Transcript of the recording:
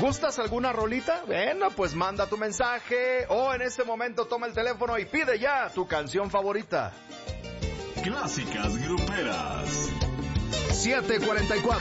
¿Gustas alguna rolita? Bueno, pues manda tu mensaje o en este momento toma el teléfono y pide ya tu canción favorita. Clásicas Gruperas. 7:44.